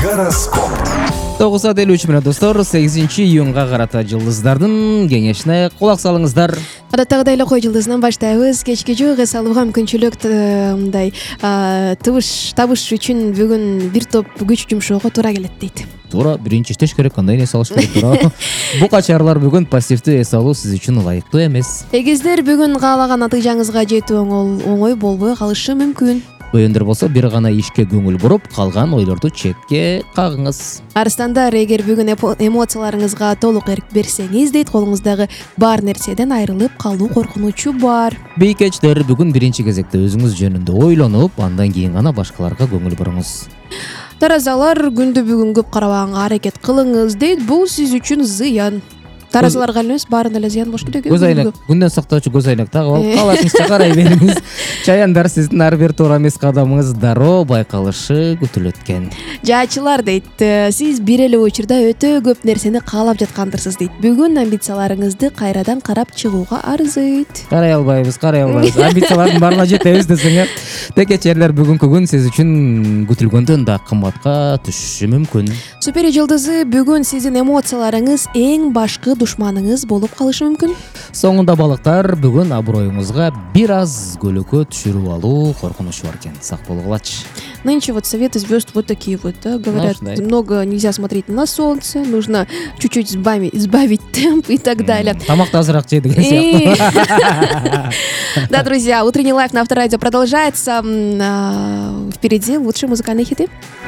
Гороскоп. 9:53 достор, 8-июнга карата жылдыздардын кеңешине кулак салыңыздар. Адаттагыдай эле кой жылдызынан баштайбыз. Кечки жөө эс алууга мүмкүнчүлүк мындай табыш үчүн бүгүн бир топ күч жумшоого туура келет дейт. Туура, биринчи иштеш керек, кандай эс алыш керек туура. Буга чаралар бүгүн пассивдүү эс алуу сиз үчүн ылайыктуу эмес. Эгиздер бүгүн каалаган натыйжаңызга жетүү оңой болбой калышы мүмкүн. Өйөндөр болсо бир гана ишке көңүл буруп, калган ойлорду четке кагыңыз. Арстандар, эгер бүгүн эмоцияларыңызга толук эрк берсеңиз дейт, колуңуздагы бар нерседен айрылып калуу коркунучу бар. Бийкечтер, бүгүн биринчи кезекте өзүңүз жөнүндө ойлонуп, андан кийин гана башкаларга көңүл буруңуз. Таразалар, күндү бүгүн көп карабаганга аракет кылыңыз дейт, бул сиз үчүн зыян. Таразаларга эмес, баарына эле зыян болуш керек. Көз айнек, күндөн сактоочу көз айнек тагып алып, калашыңызча карай бериңиз. Чаяндар, сиздин ар бир туура эмес кадамыңыз дароо байкалышы күтүлөт экен. Жаачылар дейт, сиз бир эле учурда өтө көп нерсени каалап жаткандырсыз дейт. Бүгүн амбицияларыңызды кайрадан карап чыгууга арзыйт. Карай албайбыз. Амбициялардын баарына жетебиз десең, текечерлер бүгүнкү күн сиз үчүн күтүлгөндөн да кымбатка түшүшү мүмкүн. Супер жылдызы, бүгүн сиздин эмоцияларыңыз эң башкы душманыңыз болуп калышы мүмкүн. Соңунда балыктар, бүгүн аброюңузга бир аз көлөкө түшүрүп алуу коркунучу бар экен. Сак болгулачы. Нынче вот советы звезд вот такие вот, да, говорят, много нельзя смотреть на солнце, нужно чуть-чуть сбавить темп и так далее. Тамакты азыраак жей деген сыяктуу. Да, друзья, утренний лайф на Авторадио продолжается. Впереди лучшие музыкальные хиты.